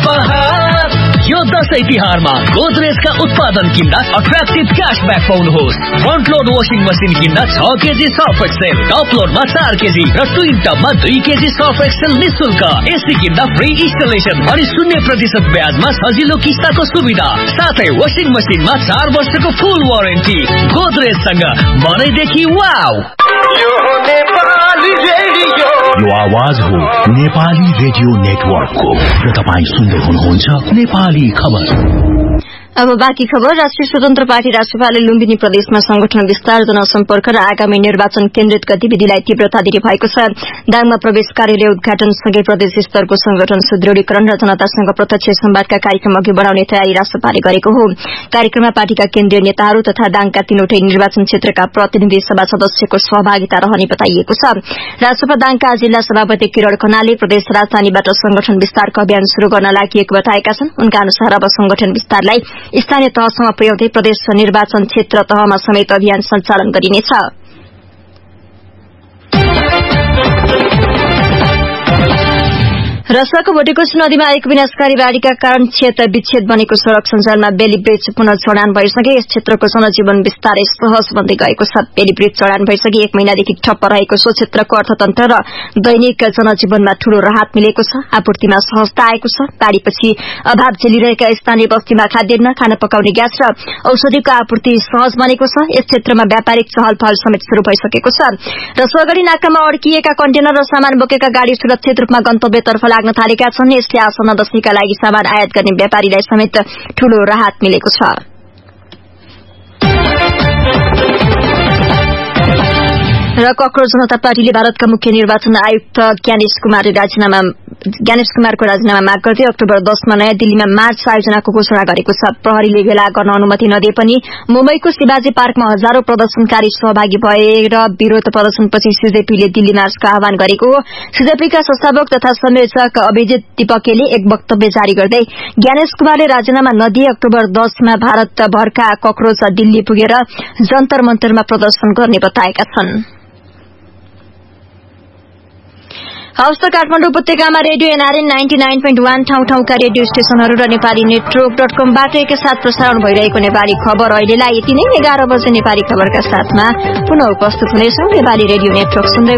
उपहार। यो दशैं तिहारमा गोदरेजका उत्पादन किन्दा attractive क्याशब्याक पाउनुहोस्। Front load washing machine किन्दा 6 KG Surf Excel, top लोडमा 4 KG र ट्विन टपमा 2 केजी सर्फ एक्सेल निशुल्क। एसी किन्दा फ्री इन्स्टलेसन अनि 0% ब्याजमा सजिलो किस्ताको सुविधा, साथै वाशिङ मसिनमा 4 वर्षको फुल वारेन्टी। गोदरेजसँग मनैदेखि वाउ। यो आवाज हो नेपाली रेडियो नेटवर्कको र तपाईं सुन्दै हुनुहुन्छ नेपाली खबर। अब बाँकी खबर। राष्ट्रिय स्वतन्त्र पार्टी राष्ट्रपाले लुम्बिनी प्रदेशमा संगठन विस्तार, जनसम्पर्क र आगामी निर्वाचन केन्द्रित गतिविधिलाई तीव्रता दिने भएको छ। दाङमा प्रवेश कार्यालय उद्घाटन सँगै प्रदेश स्तरको संगठन सुदृढीकरण र जनतासँग प्रत्यक्ष संवादका कार्यक्रम अघि बढ़ाउने तयारी राष्ट्रपाले गरेको हो। कार्यक्रममा पार्टीका केन्द्रीय नेताहरू तथा दाङका 3वटै निर्वाचन क्षेत्रका प्रतिनिधि सभा सदस्यको सहभागिता रहने बताइएको छ। राष्ट्रपा दाङका जिल्ला सभापति किरण खनालले प्रदेश राजधानीबाट संगठन विस्तारको अभियान शुरू गर्न लागि बताएका छन्। उनका अनुसार अब संगठन विस्तारलाई स्थानीय तहसम्म पुर्याउँदै प्रदेश निर्वाचन क्षेत्र तहमा समेत अभियान सञ्चालन गरिनेछ। रसुवाको भोटेकोशी नदीमा आएको विनाशकारी बाढ़ीका कारण क्षेत्र विच्छेद बनेको सड़क सञ्जालमा बेली ब्रिज पुनः चढान भइसके यस क्षेत्रको जनजीवन विस्तारै सहज बन्दै गएको छ। बेली ब्रिज चढान भइसके 1 महिनादेखि ठप्प रहेको सो क्षेत्रको अर्थतन्त्र र दैनिक जनजीवनमा ठूलो राहत मिलेको छ। आपूर्तिमा सहजता आएको छ। बाढ़ीपछि अभाव झेलिरहेका स्थानीय बस्तीमा खाद्यान्न, खाना पकाउने ग्यास र औषधिको आपूर्ति सहज बनेको छ। यस क्षेत्रमा व्यापारिक चहल पहल समेत शुरू भइसकेको छ। रसुवागढ़ी नाकामा अड्किएका कन्टेनर र सामान बोकेका गाड़ी सुरक्षित रूपमा गन्तव्यतर्फ लाग्न थालेका छन्। यसले आसन्न दशैंका लागि सामान आयात गर्ने व्यापारीलाई समेत ठूलो राहत मिलेको छ। र कक्रोच जनता पार्टीले भारतका मुख्य निर्वाचन आयुक्त ज्ञानेश कुमारको राजीनामा माग गर्दै अक्टोबर 10 मा नयाँ दिल्लीमा मार्च आयोजनाको घोषणा गरेको छ। प्रहरीले भेला गर्न अनुमति नदिए पनि मुम्बईको शिवाजी पार्कमा हजारौं प्रदर्शनकारी सहभागी भएर विरोध प्रदर्शनपछि सीजेपीले दिल्ली मार्चको आह्वान गरेको हो। सीजेपीका संस्थापक तथा संयोजक अभिजित दीपकेले एक वक्तव्य जारी गर्दै ज्ञानेश कुमारले राजीनामा नदिए अक्टोबर 10 मा भारतभरका कक्रोच दिल्ली पुगेर जन्तर मन्तरमा प्रदर्शन गर्ने बताएका छन्। हवस् त काठमाडौँ उपत्यकामा रेडियो एनआरएन 99.1 ठाउँ-ठाउँका रेडियो स्टेशनहरू र नेपाली नेटवर्क.com बाट एकसाथ प्रसारण भइरहेको नेपाली खबर अहिलेलाई यति नै। 11 बजे नेपाली खबरका साथमा पुनः उपस्थित हुनेछौं। नेपाली रेडियो नेटवर्क सुन्दै